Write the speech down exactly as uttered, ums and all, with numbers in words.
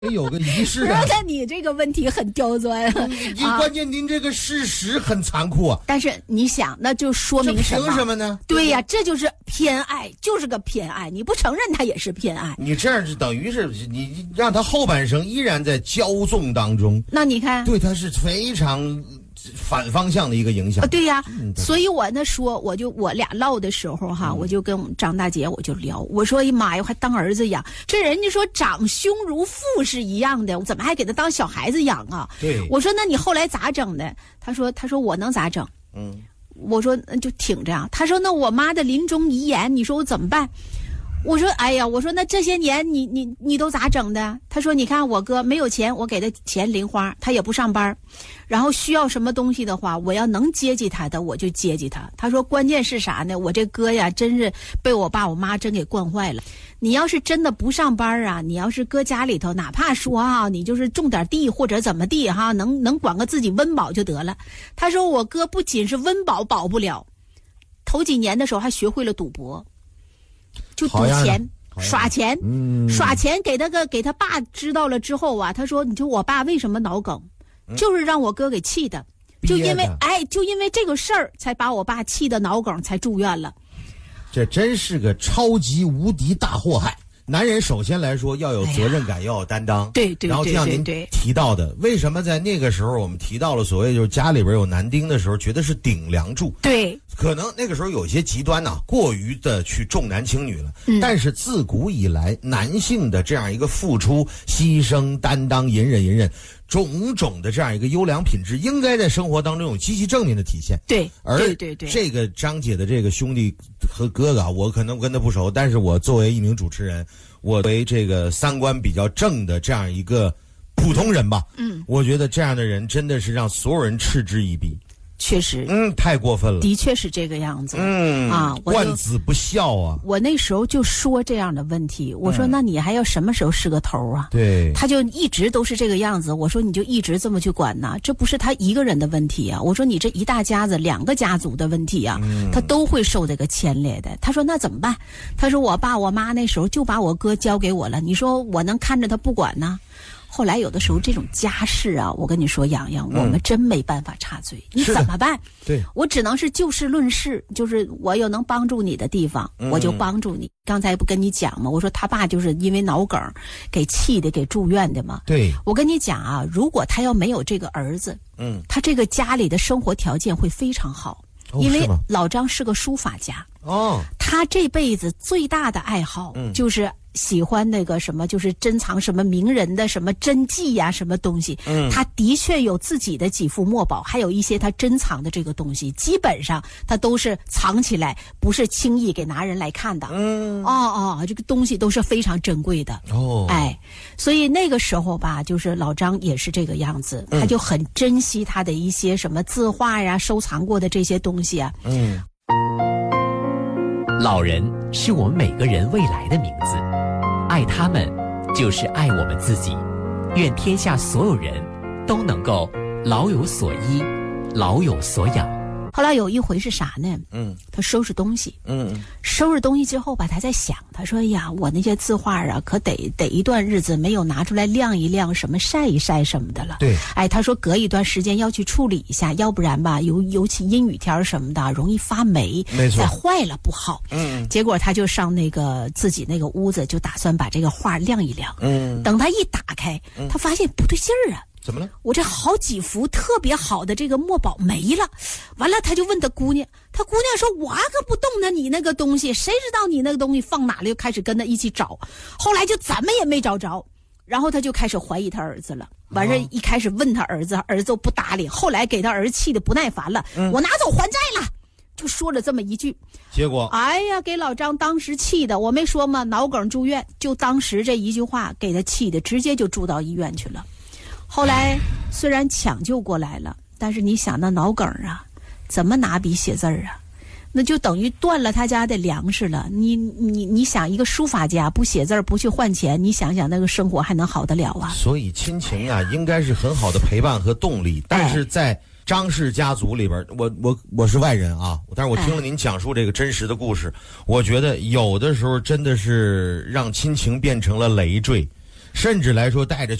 有个仪式啊。 那你这个问题很刁钻啊！ 您关键您这个事实很残酷啊。 但是你想，那就说明什么？ 凭什么呢？ 对呀，这就是偏爱，就是个偏爱。你不承认，他也是偏爱。 你这样就等于是你让他后半生依然在骄纵当中。 那你看， 对他是非常反方向的一个影响。 啊、对呀、嗯，所以我那说，我就我俩唠的时候哈，嗯、我就跟我们张大姐我就聊，我说：“哎妈呀，还当儿子养？这人家说长兄如父是一样的，怎么还给他当小孩子养啊？” 对， 我说：“那你后来咋整的？”他说：“他说我能咋整？”嗯，我说：“就挺着。”他说：“那我妈的临终遗言，你说我怎么办？”我说：“哎呀，我说那这些年你你你都咋整的？”他说：“你看我哥没有钱，我给他钱零花，他也不上班，然后需要什么东西的话，我要能接济他的我就接济他。”他说：“关键是啥呢？我这哥呀，真是被我爸我妈真给惯坏了。你要是真的不上班啊，你要是搁家里头，哪怕说啊，你就是种点地或者怎么地哈，能能管个自己温饱就得了。”他说：“我哥不仅是温饱保不了，头几年的时候还学会了赌博。”就赌钱耍钱、嗯、耍钱给他个给他爸知道了之后啊，他说：“你说我爸为什么脑梗、嗯、就是让我哥给气的，就因为哎就因为这个事儿才把我爸气的脑梗才住院了。” 这真是个超级无敌大祸害。男人首先来说要有责任感、哎、要有担当， 对对， 然后就像您提到的，为什么在那个时候我们提到了所谓就是家里边有男丁的时候，觉得是顶梁柱？ 对， 可能那个时候有些极端呢、啊，过于的去重男轻女了。嗯，但是自古以来，男性的这样一个付出、牺牲、担当、隐忍、隐忍，种种的这样一个优良品质，应该在生活当中有积极正面的体现。 对， 而对对对， 这个张姐的这个兄弟和哥哥，我可能跟他不熟，但是我作为一名主持人，我为这个三观比较正的这样一个普通人吧，嗯，我觉得这样的人真的是让所有人嗤之以鼻。 确实， 嗯，太过分了， 的确是这个样子， 嗯啊， 惯子不孝啊。 我那时候就说这样的问题，我说、嗯、那你还要什么时候是个头啊？ 对， 他就一直都是这个样子。我说你就一直这么去管呐，这不是他一个人的问题啊。我说你这一大家子两个家族的问题啊，嗯、他都会受这个牵连的。他说那怎么办？他说我爸我妈那时候就把我哥交给我了，你说我能看着他不管呢？后来有的时候这种家事啊，我跟你说洋洋、嗯、我们真没办法插嘴，你怎么办？ 对， 我只能是就事论事，就是我有能帮助你的地方、嗯、我就帮助你。刚才不跟你讲吗？我说他爸就是因为脑梗给气的给住院的嘛。 对， 我跟你讲啊，如果他要没有这个儿子，嗯，他这个家里的生活条件会非常好、哦、因为老张是个书法家哦，他这辈子最大的爱好就是喜欢那个什么，就是珍藏什么名人的什么真迹呀、啊，什么东西。嗯，他的确有自己的几幅墨宝，还有一些他珍藏的这个东西，基本上他都是藏起来，不是轻易给拿人来看的。嗯，哦哦，这个东西都是非常珍贵的。哦，哎，所以那个时候吧，就是老张也是这个样子，他就很珍惜他的一些什么字画呀、收藏过的这些东西啊。嗯。 老人是我们每个人未来的名字，爱他们就是爱我们自己。愿天下所有人都能够老有所依，老有所养。 后来有一回是啥呢？嗯，他收拾东西，嗯，收拾东西之后吧，他在想，他说：“哎呀，我那些字画啊，可得得一段日子没有拿出来晾一晾，什么晒一晒什么的了。” 对， 哎，他说隔一段时间要去处理一下，要不然吧，尤尤其阴雨天什么的，容易发霉， 没错， 再坏了不好。嗯，结果他就上那个自己那个屋子，就打算把这个画晾一晾。嗯，等他一打开，他发现不对劲儿啊。 怎么了？ 我这好几幅特别好的这个墨宝没了，完了他就问他姑娘，他姑娘说：“我可不动呢，你那个东西，谁知道你那个东西放哪里？”就开始跟他一起找，后来就怎么也没找着，然后他就开始怀疑他儿子了。完事一开始问他儿子，儿子不搭理，后来给他儿子气得不耐烦了，嗯、我拿走还债了。就说了这么一句， 结果哎呀，给老张当时气的，我没说吗？脑梗住院，就当时这一句话给他气的，直接就住到医院去了。后来虽然抢救过来了，但是你想那脑梗啊，怎么拿笔写字儿啊？那就等于断了他家的粮食了。你你你想，一个书法家不写字儿不去换钱，你想想那个生活还能好得了啊？ 所以亲情啊，应该是很好的陪伴和动力。但是在张氏家族里边，我我我是外人啊，但是我听了您讲述这个真实的故事，我觉得有的时候真的是让亲情变成了累赘。 甚至来说带着